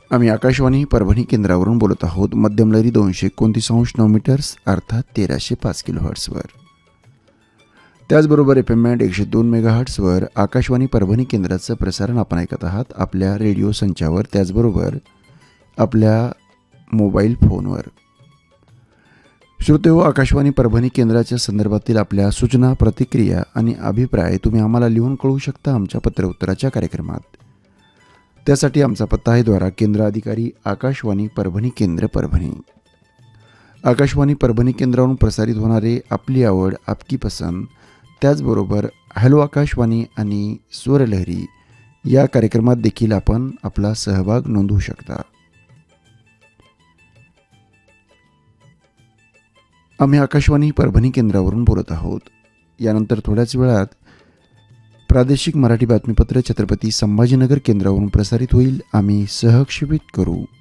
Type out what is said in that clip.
आम्ही आकाशवाणी परभणी केंद्रावरून बोलत आहोत. मध्यम लहरी 229.9 मीटर्स अर्थात 1305 किलोहर्ट्सवर. त्याचबरोबर FM बँड 102 मेगाहर्ट्सवर आकाशवाणी परभणी केंद्राचं प्रसारण आपण ऐकत आहात आपल्या रेडिओ संचावर, त्याचबरोबर आपल्या मोबाईल फोनवर. श्रोतेहो, आकाशवाणी परभणी केंद्राच्या संदर्भातील आपल्या सूचना, प्रतिक्रिया आणि अभिप्राय तुम्ही आम्हाला लिहून कळवू शकता आमच्या पत्रउत्तराच्या कार्यक्रमात. त्यासाठी आमचा पत्ता आहे द्वारा केंद्र अधिकारी, आकाशवाणी परभणी केंद्र, परभणी. आकाशवाणी परभणी केंद्रावरून प्रसारित होणारे आपली आवड आपकी पसंत, त्याचबरोबर हॅलो आकाशवाणी आणि स्वरलहरी या कार्यक्रमात देखील आपण आपला सहभाग नोंदवू शकता. आम्ही आकाशवाणी परभणी केंद्रावरून बोलत आहोत. यानंतर थोड्याच वेळात प्रादेशिक मराठी बातमीपत्र छत्रपती संभाजीनगर केंद्रावरून प्रसारित होईल. आम्ही सहक्षेपित करू.